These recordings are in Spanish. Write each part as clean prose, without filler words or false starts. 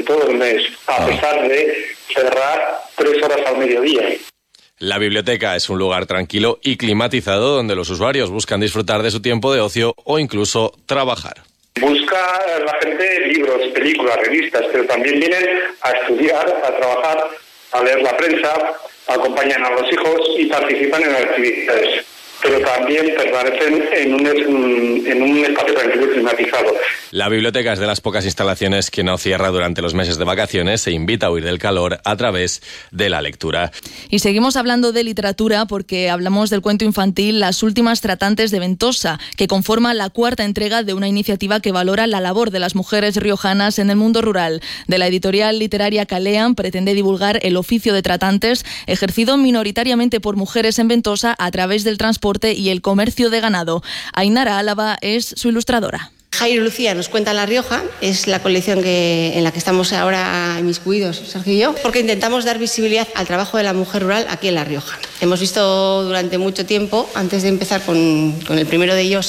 todo el mes, a pesar de cerrar 3 horas al mediodía. La biblioteca es un lugar tranquilo y climatizado donde los usuarios buscan disfrutar de su tiempo de ocio o incluso trabajar. Busca la gente libros, películas, revistas, pero también vienen a estudiar, a trabajar, a leer la prensa, acompañan a los hijos y participan en actividades. Pero también permanecen en un espacio tranquilo y climatizado. La biblioteca es de las pocas instalaciones que no cierra durante los meses de vacaciones e invita a huir del calor a través de la lectura. Y seguimos hablando de literatura porque hablamos del cuento infantil Las últimas tratantes de Ventosa, que conforma la 4ª entrega de una iniciativa que valora la labor de las mujeres riojanas en el mundo rural. De la editorial literaria Calean pretende divulgar el oficio de tratantes ejercido minoritariamente por mujeres en Ventosa a través del transporte y el comercio de ganado. Ainara Álava es su ilustradora. Jairo Lucía nos cuenta La Rioja, es la colección en la que estamos ahora inmiscuidos, Sergio y yo, porque intentamos dar visibilidad al trabajo de la mujer rural aquí en La Rioja. Hemos visto durante mucho tiempo, antes de empezar con el primero de ellos,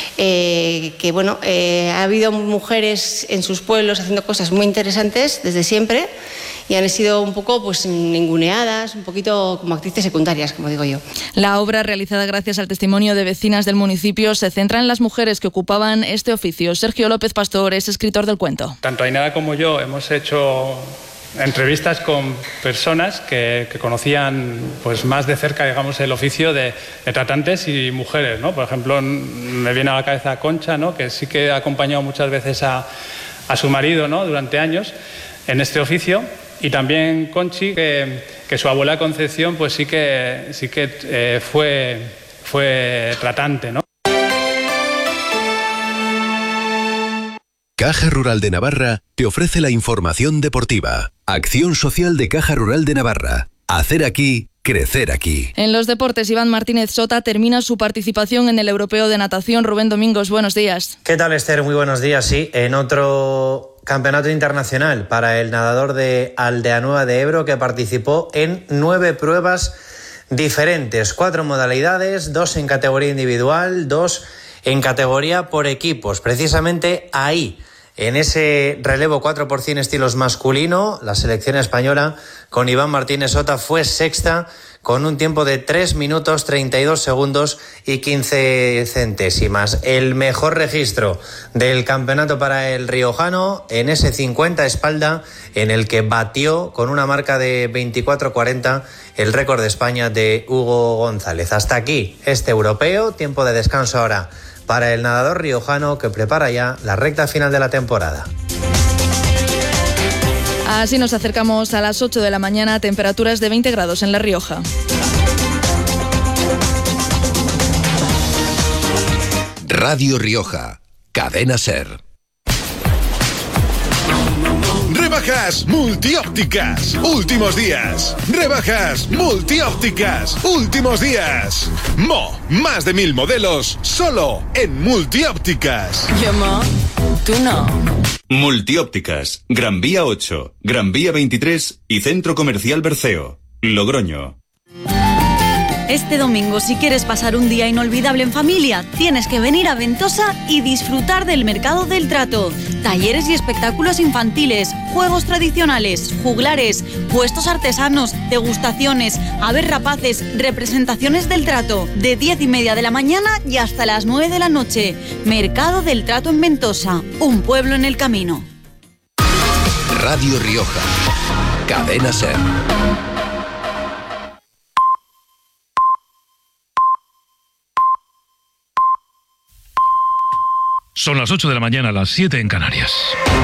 que ha habido mujeres en sus pueblos haciendo cosas muy interesantes desde siempre y han sido un poco ninguneadas, un poquito como actrices secundarias, como digo yo. La obra, realizada gracias al testimonio de vecinas del municipio, se centra en las mujeres que ocupaban este oficio. Sergio López Pastor es escritor del cuento. Tanto Ainara como yo hemos hecho entrevistas con personas que conocían pues más de cerca, digamos, el oficio de tratantes y mujeres, ¿no? Por ejemplo, me viene a la cabeza Concha, ¿no? Que sí que ha acompañado muchas veces a su marido, ¿no? Durante años en este oficio. Y también Conchi, que su abuela Concepción pues sí que fue tratante, ¿no? Caja Rural de Navarra te ofrece la información deportiva. Acción social de Caja Rural de Navarra. Hacer aquí, crecer aquí. En los deportes, Iván Martínez Sota termina su participación en el Europeo de Natación. Rubén Domingos, buenos días. ¿Qué tal, Esther? Muy buenos días. Sí, en otro campeonato internacional para el nadador de Aldeanueva de Ebro, que participó en 9 pruebas diferentes, 4 modalidades, 2 en categoría individual, 2 en categoría por equipos. Precisamente ahí, en ese relevo 4 por 100 estilos masculino, la selección española con Iván Martínez Sota fue sexta con un tiempo de 3 minutos 32 segundos y 15 centésimas. El mejor registro del campeonato para el riojano en ese 50 espalda, en el que batió con una marca de 24:40 el récord de España de Hugo González. Hasta aquí este europeo, tiempo de descanso ahora para el nadador riojano, que prepara ya la recta final de la temporada. Así nos acercamos a las 8 de la mañana, temperaturas de 20 grados en La Rioja. Radio Rioja, Cadena SER. Rebajas multiópticas, últimos días. Rebajas multiópticas, últimos días. Más de 1000 modelos, solo en multiópticas. Yo, tú no. Multiópticas, Gran Vía 8, Gran Vía 23 y Centro Comercial Berceo, Logroño. Este domingo, si quieres pasar un día inolvidable en familia, tienes que venir a Ventosa y disfrutar del Mercado del Trato. Talleres y espectáculos infantiles, juegos tradicionales, juglares, puestos artesanos, degustaciones, aves rapaces, representaciones del trato, de 10:30 de la mañana y hasta las 9 de la noche. Mercado del Trato en Ventosa, un pueblo en el camino. Radio Rioja, Cadena SER. Son las 8 de la mañana, las 7 en Canarias.